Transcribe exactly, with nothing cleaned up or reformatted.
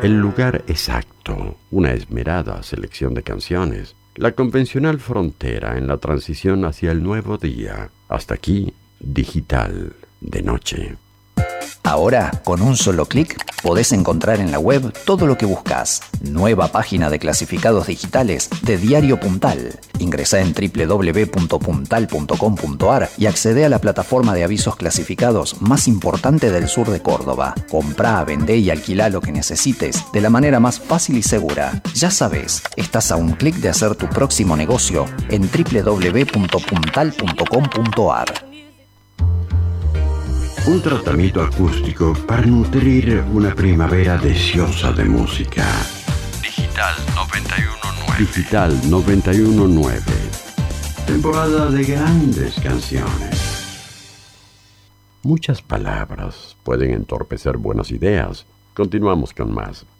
El lugar exacto, una esmerada selección de canciones, la convencional frontera en la transición hacia el nuevo día. Hasta aquí, digital de noche. Ahora, con un solo clic, podés encontrar en la web todo lo que buscas. Nueva página de clasificados digitales de Diario Puntal. Ingresá en doble u doble u doble u punto puntal punto com punto a r y accede a la plataforma de avisos clasificados más importante del sur de Córdoba. Comprá, vendé y alquilá lo que necesites de la manera más fácil y segura. Ya sabés, estás a un clic de hacer tu próximo negocio en doble u doble u doble u punto puntal punto com punto a r. Un tratamiento acústico para nutrir una primavera deseosa de música. Digital noventa y uno nueve. Digital noventa y uno nueve. Temporada de grandes canciones. Muchas palabras pueden entorpecer buenas ideas. Continuamos con más.